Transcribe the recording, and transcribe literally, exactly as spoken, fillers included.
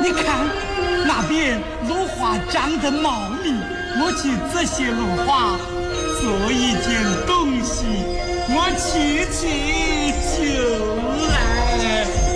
你看那边芦花长得茂密，我去这些芦花做一件东西，我去去就来。